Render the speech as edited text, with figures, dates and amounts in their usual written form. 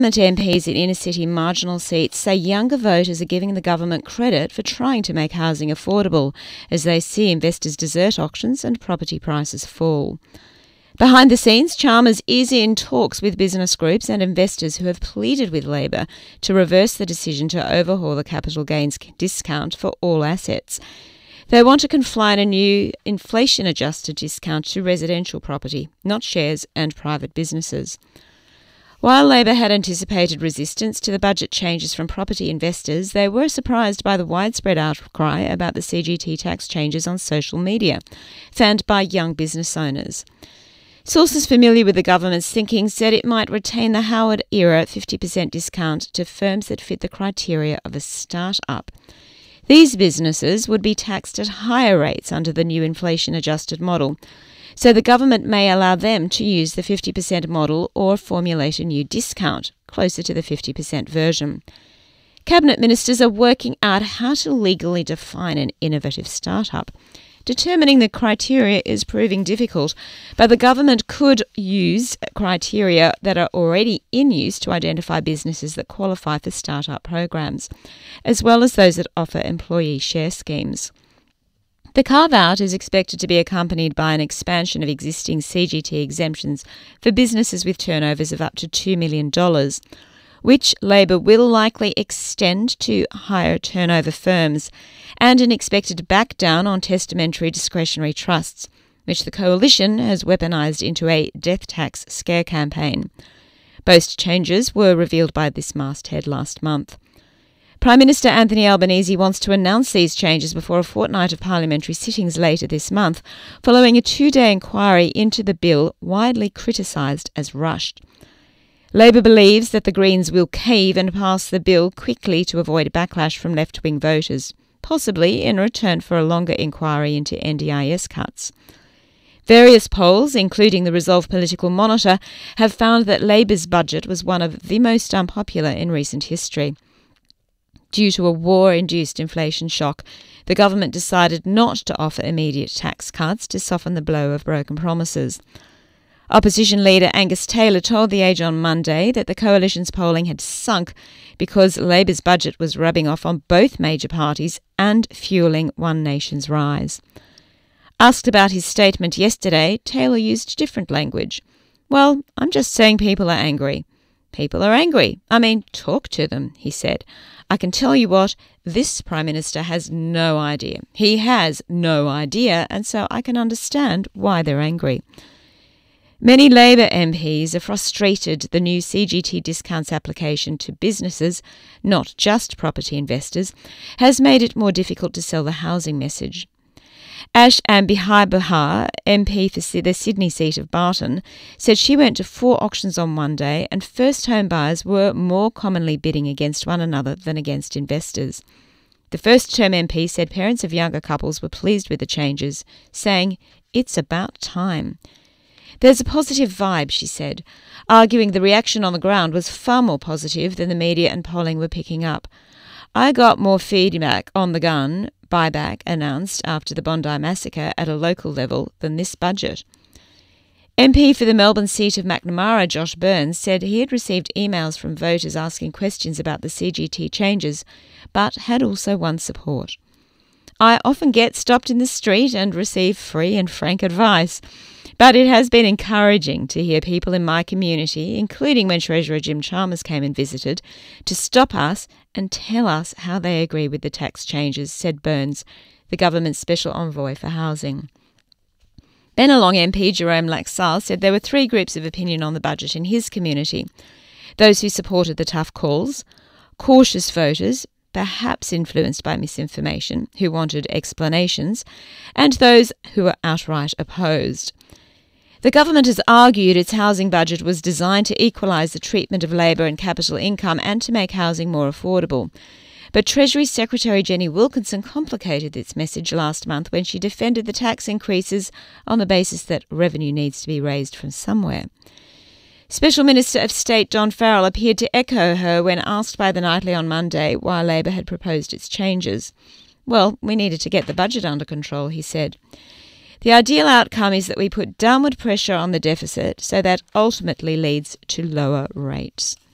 MPs in inner-city marginal seats say younger voters are giving the government credit for trying to make housing affordable as they see investors desert auctions and property prices fall. Behind the scenes, Chalmers is in talks with business groups and investors who have pleaded with Labor to reverse the decision to overhaul the capital gains discount for all assets. They want to confine a new inflation-adjusted discount to residential property, not shares and private businesses. While Labor had anticipated resistance to the budget changes from property investors, they were surprised by the widespread outcry about the CGT tax changes on social media, fanned by young business owners. Sources familiar with the government's thinking said it might retain the Howard-era 50% discount to firms that fit the criteria of a start-up. These businesses would be taxed at higher rates under the new inflation-adjusted model, so the government may allow them to use the 50% model or formulate a new discount, closer to the 50% version. Cabinet ministers are working out how to legally define an innovative startup. Determining the criteria is proving difficult, but the government could use criteria that are already in use to identify businesses that qualify for startup programs, as well as those that offer employee share schemes. The carve-out is expected to be accompanied by an expansion of existing CGT exemptions for businesses with turnovers of up to $2 million, which Labor will likely extend to higher turnover firms, and an expected back down on testamentary discretionary trusts, which the Coalition has weaponised into a death tax scare campaign. Both changes were revealed by this masthead last month. Prime Minister Anthony Albanese wants to announce these changes before a fortnight of parliamentary sittings later this month, following a 2-day inquiry into the bill widely criticised as rushed. Labor believes that the Greens will cave and pass the bill quickly to avoid backlash from left-wing voters, possibly in return for a longer inquiry into NDIS cuts. Various polls, including the Resolve Political Monitor, have found that Labor's budget was one of the most unpopular in recent history. Due to a war-induced inflation shock, the government decided not to offer immediate tax cuts to soften the blow of broken promises. Opposition leader Angus Taylor told The Age on Monday that the Coalition's polling had sunk because Labor's budget was rubbing off on both major parties and fuelling One Nation's rise. Asked about his statement yesterday, Taylor used different language. "Well, I'm just saying people are angry." "People are angry. I mean, talk to them," he said. "I can tell you what, this Prime Minister has no idea. He has no idea, and so I can understand why they're angry." Many Labor MPs are frustrated the new CGT discounts application to businesses, not just property investors, has made it more difficult to sell the housing message. Ash Ambihai-Bahar, MP for the Sydney seat of Barton, said she went to 4 auctions on one day and first home buyers were more commonly bidding against one another than against investors. The first-term MP said parents of younger couples were pleased with the changes, saying, "It's about time." "There's a positive vibe," she said, arguing the reaction on the ground was far more positive than the media and polling were picking up. "I got more feedback on the gun buyback announced after the Bondi massacre at a local level than this budget." MP for the Melbourne seat of Macnamara, Josh Burns, said he had received emails from voters asking questions about the CGT changes, but had also won support. "I often get stopped in the street and receive free and frank advice. But it has been encouraging to hear people in my community, including when Treasurer Jim Chalmers came and visited, to stop us and tell us how they agree with the tax changes," said Burns, the government's special envoy for housing. Bennelong MP Jerome Laxale said there were 3 groups of opinion on the budget in his community: those who supported the tough calls, cautious voters, perhaps influenced by misinformation, who wanted explanations, and those who were outright opposed. The government has argued its housing budget was designed to equalise the treatment of labour and capital income and to make housing more affordable. But Treasury Secretary Jenny Wilkinson complicated its message last month when she defended the tax increases on the basis that revenue needs to be raised from somewhere. Special Minister of State Don Farrell appeared to echo her when asked by The Nightly on Monday why Labor had proposed its changes. "Well, we needed to get the budget under control," he said. "The ideal outcome is that we put downward pressure on the deficit so that ultimately leads to lower rates."